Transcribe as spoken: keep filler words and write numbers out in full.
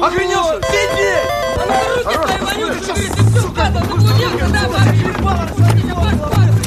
Охренел, что ли? Сиди! А ну, руки твои вонючие, ты все, падал,